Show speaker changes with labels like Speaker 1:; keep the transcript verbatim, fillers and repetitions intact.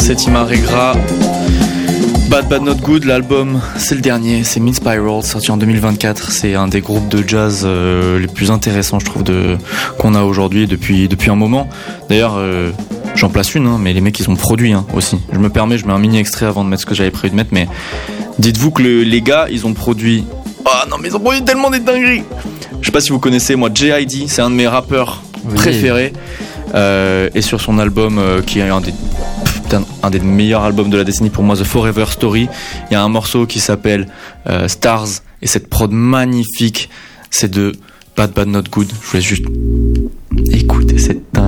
Speaker 1: Septima Regra, Bad Bad Not Good, l'album c'est le dernier, c'est Mean Spiral, sorti en deux mille vingt-quatre. C'est un des groupes de jazz euh, les plus intéressants, je trouve, de, qu'on a aujourd'hui depuis, depuis un moment. D'ailleurs, euh, j'en place une, hein, mais les mecs ils ont produit hein, aussi. Je me permets, je mets un mini extrait avant de mettre ce que j'avais prévu de mettre, mais dites-vous que le, les gars ils ont produit. Ah oh, non, mais ils ont produit tellement des dingueries! Je sais pas si vous connaissez, moi, J I D, c'est un de mes rappeurs oui. préférés. Euh, et sur son album, euh, qui est un des, putain, un des meilleurs albums de la décennie pour moi, The Forever Story, il y a un morceau qui s'appelle euh, Stars, et cette prod magnifique, c'est de Bad Bad Not Good. Je voulais juste écouter cette